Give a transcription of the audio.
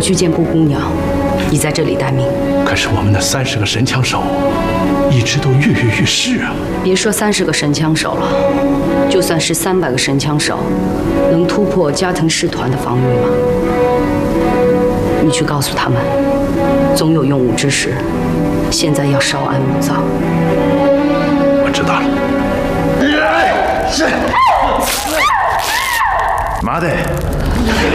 去见顾姑娘，你在这里待命。 可是我们的30个神枪手一直都跃跃欲试啊！ 别说30个神枪手了，就算是300个神枪手，能突破加藤师团的防御吗？你去告诉他们，总有用武之时，现在要稍安勿躁。 我知道了。是。妈的！